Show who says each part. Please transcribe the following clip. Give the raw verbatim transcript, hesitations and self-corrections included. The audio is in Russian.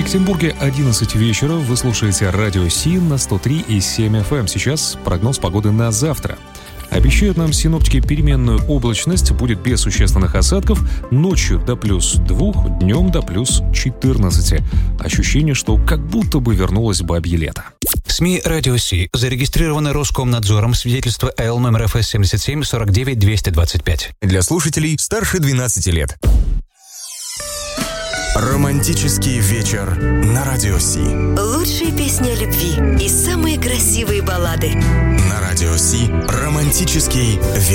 Speaker 1: Екатеринбурге одиннадцать вечера. Вы слушаете радио Си на сто три и семь эф эм. Сейчас прогноз погоды на завтра. Обещают нам синоптики переменную облачность, будет без существенных осадков, ночью до плюс двух, днем до плюс четырнадцати. Ощущение, что как будто бы вернулось бабье лето.
Speaker 2: СМИ «Радио Си» зарегистрированы Роскомнадзором, свидетельство эл номер эф эс семьдесят семь сорок девять двести двадцать пять.
Speaker 3: Для слушателей старше двенадцати лет. Романтический вечер на Радио Си.
Speaker 4: Лучшие песни о любви и самые красивые баллады.
Speaker 3: На Радио Си романтический вечер.